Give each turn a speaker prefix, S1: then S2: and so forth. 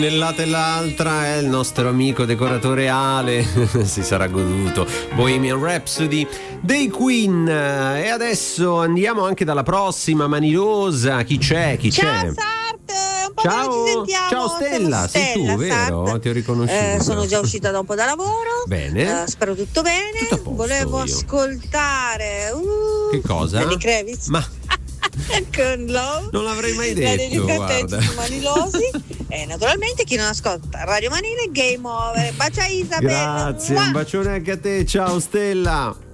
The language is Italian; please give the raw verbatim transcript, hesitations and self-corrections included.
S1: Nell'altra e l'altra è il nostro amico decoratore Ale. Si sarà goduto Bohemian Rhapsody dei Queen. E adesso andiamo anche dalla prossima manilosa. Chi c'è? Chi
S2: Ciao,
S1: c'è?
S2: Sart, un po'
S1: Ciao.
S2: che non ci sentiamo.
S1: Ciao Stella,
S2: Sono
S1: sei tu,
S2: Stella,
S1: vero?
S2: Sart.
S1: Ti ho riconosciuto.
S2: Eh, sono già uscita da un po' da lavoro.
S1: Bene.
S2: Eh, spero tutto bene.
S1: Tutto a posto,
S2: Volevo
S1: io.
S2: ascoltare uh,
S1: Che cosa?
S2: Lenny Kravitz.
S1: Ma
S2: con Love.
S1: non l'avrei mai
S2: La
S1: detto, guarda.
S2: dedicatezza Manilosi. E naturalmente chi non ascolta Radio Manile, Game Over. Bacia Isabella.
S1: Grazie,
S2: Mua.
S1: un bacione anche a te. Ciao Stella.